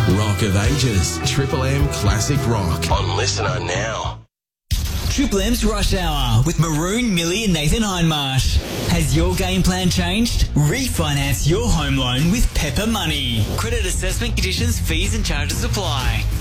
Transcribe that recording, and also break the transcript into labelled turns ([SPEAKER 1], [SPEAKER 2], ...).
[SPEAKER 1] Rock of Ages, Triple M Classic Rock on Listener Now.
[SPEAKER 2] Triple M's Rush Hour with Maroon, Millie and Nathan Hindmarsh. Has your game plan changed? Refinance your home loan with Pepper Money. Credit assessment conditions, fees and charges apply.